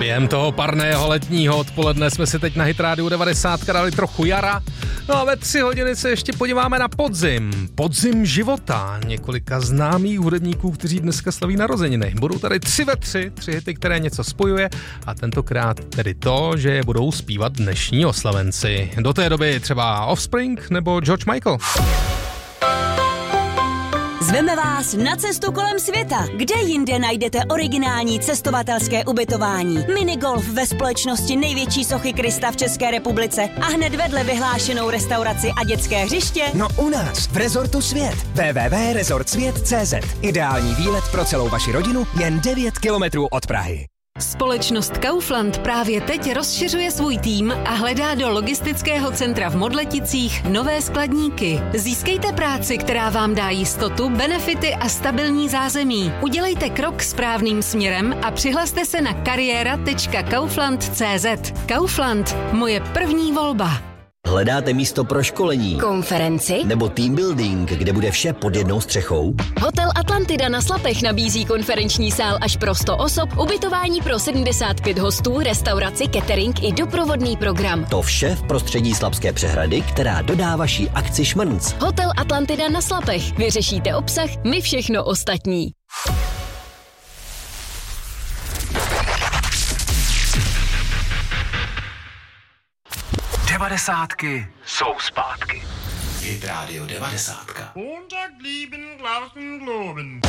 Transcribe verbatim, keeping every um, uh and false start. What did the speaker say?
Během toho parného letního odpoledne jsme si teď na Hit Radio devadesát dali trochu jara. No a ve tři hodiny se ještě podíváme na podzim. Podzim života několika známých hudebníků, kteří dneska slaví narozeniny. Budou tady tři ve tři, tři hity, které něco spojuje a tentokrát tedy to, že je budou zpívat dnešní oslavenci. Do té doby třeba Offspring nebo George Michael. Zveme vás na cestu kolem světa. Kde jinde najdete originální cestovatelské ubytování? Minigolf ve společnosti největší sochy Krista v České republice a hned vedle vyhlášenou restauraci a dětské hřiště? No u nás, v Rezortu Svět. w w w tečka rezort svět tečka cé zet. Ideální výlet pro celou vaši rodinu jen devět kilometrů od Prahy. Společnost Kaufland právě teď rozšiřuje svůj tým a hledá do logistického centra v Modleticích nové skladníky. Získejte práci, která vám dá jistotu, benefity a stabilní zázemí. Udělejte krok správným směrem a přihlaste se na kariéra tečka kaufland tečka cé zet. Kaufland, moje první volba. Hledáte místo pro školení, Konferenci? nebo team building, kde bude vše pod jednou střechou? Hotel Atlantida na Slapech nabízí konferenční sál až pro sto osob, ubytování pro sedmdesát pět hostů, restauraci, catering i doprovodný program. To vše v prostředí Slapské přehrady, která dodá vaší akci šmrnc. Hotel Atlantida na Slapech. Vyřešíte obsah, my všechno ostatní. Devadesátky jsou zpátky. Hit Radio devadesátka. Montag blieben Glauben globen.